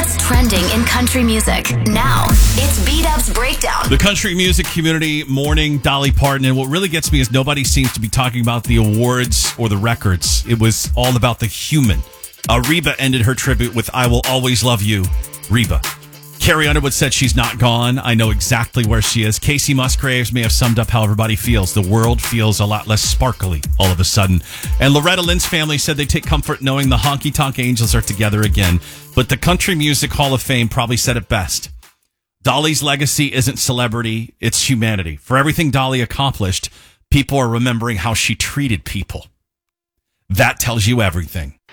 what's trending in country music. Now, it's B-Dub's Breakdown. The country music community mourning Dolly Parton, and what really gets me is nobody seems to be talking about the awards or the records. It was all about the human. Reba ended her tribute with I Will Always Love You, Reba. Carrie Underwood said she's not gone. I know exactly where she is. Casey Musgraves may have summed up how everybody feels. The world feels a lot less sparkly all of a sudden. And Loretta Lynn's family said they take comfort knowing the Honky Tonk Angels are together again. But the Country Music Hall of Fame probably said it best. Dolly's legacy isn't celebrity, it's humanity. For everything Dolly accomplished, people are remembering how she treated people. That tells you everything.